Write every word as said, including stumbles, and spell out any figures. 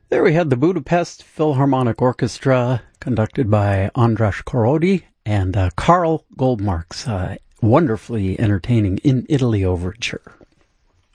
There we had the Budapest Philharmonic Orchestra, conducted by András Korody, and uh, Carl Goldmark's uh, wonderfully entertaining In Italy Overture.